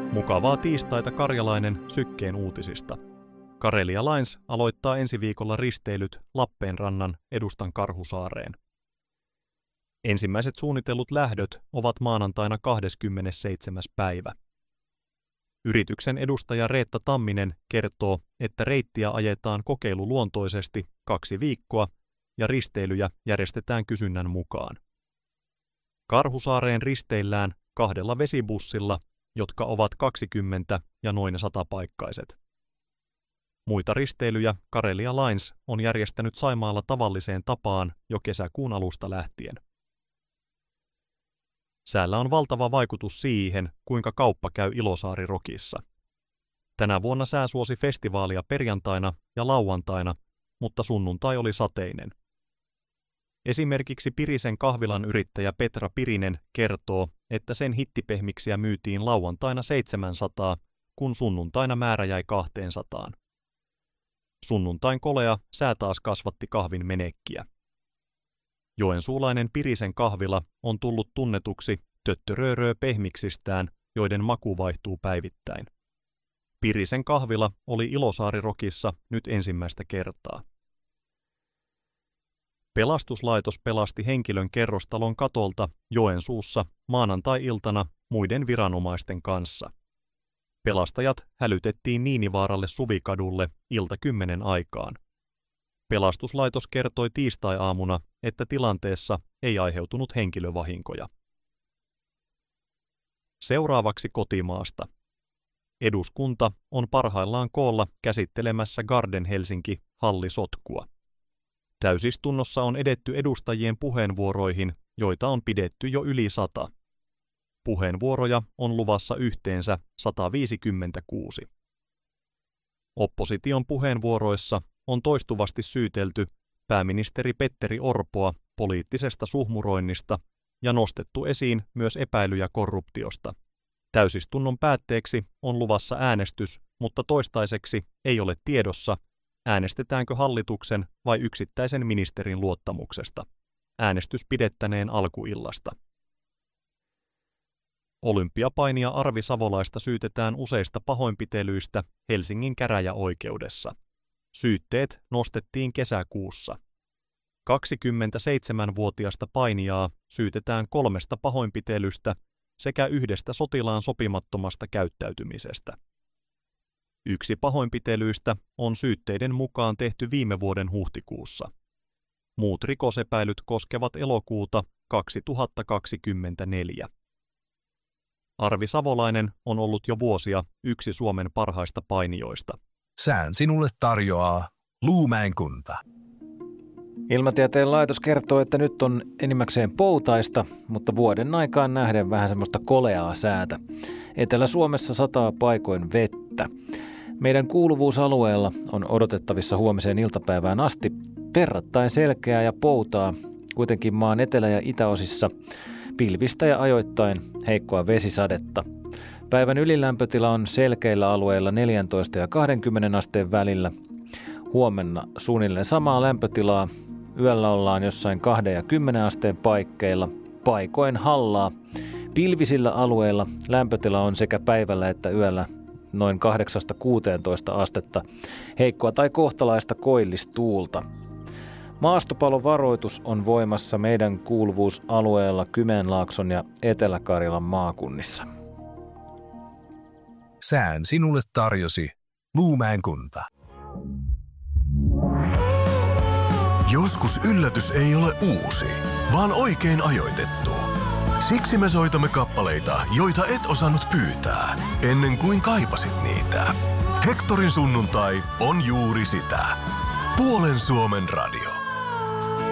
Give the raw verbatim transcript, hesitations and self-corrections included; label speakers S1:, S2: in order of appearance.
S1: Mukavaa tiistaita karjalainen Sykkeen uutisista. Karelia Lines aloittaa ensi viikolla risteilyt Lappeenrannan Edustan Karhusaareen. Ensimmäiset suunnitellut lähdöt ovat maanantaina kahdeskymmenesseitsemäs päivä. Yrityksen edustaja Reetta Tamminen kertoo, että reittiä ajetaan kokeiluluontoisesti kaksi viikkoa ja risteilyjä järjestetään kysynnän mukaan. Karhusaareen risteillään kahdella vesibussilla, jotka ovat kaksikymmentä ja noin satapaikkaiset. Muita risteilyjä Karelia Lines on järjestänyt Saimaalla tavalliseen tapaan jo kesäkuun alusta lähtien. Säällä on valtava vaikutus siihen, kuinka kauppa käy Ilosaari-Rokissa. Tänä vuonna sää suosi festivaalia perjantaina ja lauantaina, mutta sunnuntai oli sateinen. Esimerkiksi Pirisen kahvilan yrittäjä Petra Pirinen kertoo, että sen hittipehmiksiä myytiin lauantaina seitsemänsataa, kun sunnuntaina määrä jäi kaksisataa. Sunnuntain kolea sää taas kasvatti kahvin menekkiä. Joensuulainen Pirisen kahvila on tullut tunnetuksi töttörööröö pehmiksistään, joiden maku vaihtuu päivittäin. Pirisen kahvila oli Ilosaari-Rokissa nyt ensimmäistä kertaa. Pelastuslaitos pelasti henkilön kerrostalon katolta Joensuussa maanantai-iltana muiden viranomaisten kanssa. Pelastajat hälytettiin Niinivaaralle Suvikadulle ilta kymmenen aikaan. Pelastuslaitos kertoi tiistai-aamuna, että tilanteessa ei aiheutunut henkilövahinkoja. Seuraavaksi kotimaasta. Eduskunta on parhaillaan koolla käsittelemässä Garden Helsinki-hallisotkua. Täysistunnossa on edetty edustajien puheenvuoroihin, joita on pidetty jo yli sata. Puheenvuoroja on luvassa yhteensä sata viisikymmentäkuusi. Opposition puheenvuoroissa on toistuvasti syytelty pääministeri Petteri Orpoa poliittisesta suhmuroinnista ja nostettu esiin myös epäilyjä korruptiosta. Täysistunnon päätteeksi on luvassa äänestys, mutta toistaiseksi ei ole tiedossa, äänestetäänkö hallituksen vai yksittäisen ministerin luottamuksesta. Äänestys pidettäneen alkuillasta. Olympiapainia Arvi Savolaista syytetään useista pahoinpitelyistä Helsingin käräjäoikeudessa. Syytteet nostettiin kesäkuussa. kaksikymmentäseitsemänvuotiasta painijaa syytetään kolmesta pahoinpitelystä sekä yhdestä sotilaan sopimattomasta käyttäytymisestä. Yksi pahoinpitelyistä on syytteiden mukaan tehty viime vuoden huhtikuussa. Muut rikosepäilyt koskevat elokuuta kaksituhattakaksikymmentäneljä. Arvi Savolainen on ollut jo vuosia yksi Suomen parhaista painijoista.
S2: Sään sinulle tarjoaa Luumäen kunta.
S3: Ilmatieteen laitos kertoo, että nyt on enimmäkseen poutaista, mutta vuoden aikaan nähden vähän semmoista koleaa säätä. Etelä-Suomessa sataa paikoin vettä. Meidän kuuluvuusalueella on odotettavissa huomiseen iltapäivään asti verrattain selkeää ja poutaa, kuitenkin maan etelä- ja itäosissa pilvistä ja ajoittain heikkoa vesisadetta. Päivän ylilämpötila on selkeillä alueilla neljätoista ja kaksikymmentä asteen välillä. Huomenna suunnilleen samaa lämpötilaa. Yöllä ollaan jossain kahden ja kymmenen asteen paikkeilla. Paikoin hallaa. Pilvisillä alueilla lämpötila on sekä päivällä että yöllä noin kahdeksasta kuuteentoista astetta. Heikkoa tai kohtalaista koillistuulta. Maastopalovaroitus on voimassa meidän kuuluvuusalueella Kymenlaakson ja Etelä-Karjalan maakunnissa.
S2: Sään sinulle tarjosi Luumäen kunta.
S4: Joskus yllätys ei ole uusi, vaan oikein ajoitettu. Siksi me soitamme kappaleita, joita et osannut pyytää, ennen kuin kaipasit niitä. Hektorin sunnuntai on juuri sitä. Puolen Suomen radio.